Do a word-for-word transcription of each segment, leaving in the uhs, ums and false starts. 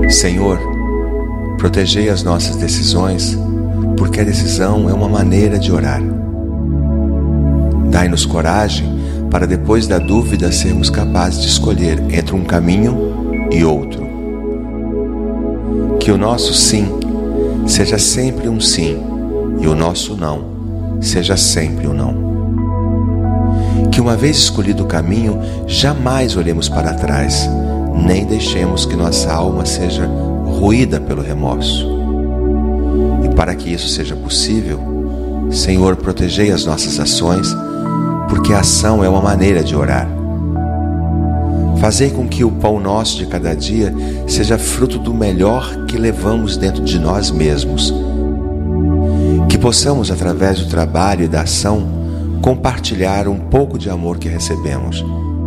Senhor, protegei as nossas decisões, porque a decisão é uma maneira de orar. Dai-nos coragem para, depois da dúvida, sermos capazes de escolher entre um caminho e outro. Que o nosso sim seja sempre um sim e o nosso não seja sempre um não. Que, uma vez escolhido o caminho, jamais olhemos para trás, nem deixemos que nossa alma seja roída pelo remorso. E para que isso seja possível, Senhor, protegei as nossas ações, porque a ação é uma maneira de orar. Fazei com que o pão nosso de cada dia seja fruto do melhor que levamos dentro de nós mesmos. Que possamos, através do trabalho e da ação, compartilhar um pouco de amor que recebemos.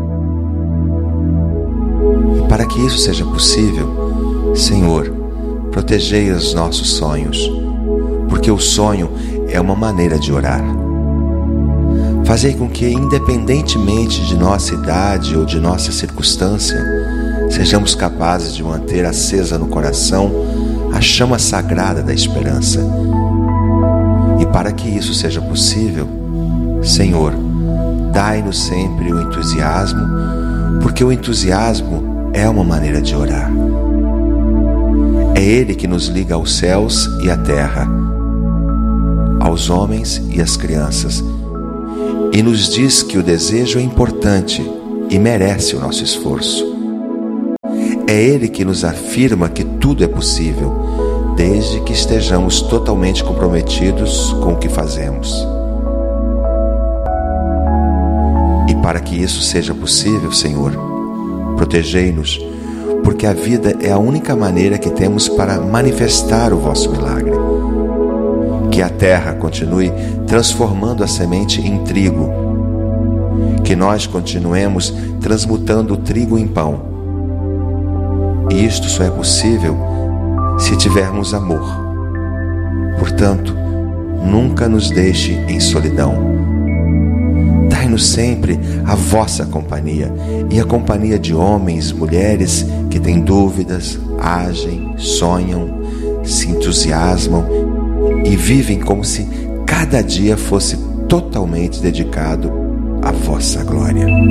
E para que isso seja possível, Senhor, protegei os nossos sonhos, porque o sonho é uma maneira de orar. Fazei com que, independentemente de nossa idade ou de nossa circunstância, sejamos capazes de manter acesa no coração a chama sagrada da esperança. E para que isso seja possível, Senhor, dai-nos sempre o entusiasmo, porque o entusiasmo é uma maneira de orar. É Ele que nos liga aos céus e à terra, aos homens e às crianças, e nos diz que o desejo é importante e merece o nosso esforço. É Ele que nos afirma que tudo é possível, desde que estejamos totalmente comprometidos com o que fazemos. E para que isso seja possível, Senhor, protegei-nos, porque a vida é a única maneira que temos para manifestar o vosso milagre. Que a terra continue transformando a semente em trigo, que nós continuemos transmutando o trigo em pão. E isto só é possível se tivermos amor. Portanto, nunca nos deixe em solidão. Dai-nos sempre a vossa companhia e a companhia de homens, mulheres que têm dúvidas, agem, sonham, se entusiasmam e vivem como se cada dia fosse totalmente dedicado à vossa glória.